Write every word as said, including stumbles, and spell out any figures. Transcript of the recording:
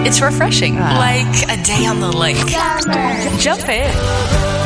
It's refreshing, Ah. like a day on the lake. Summer. Jump in.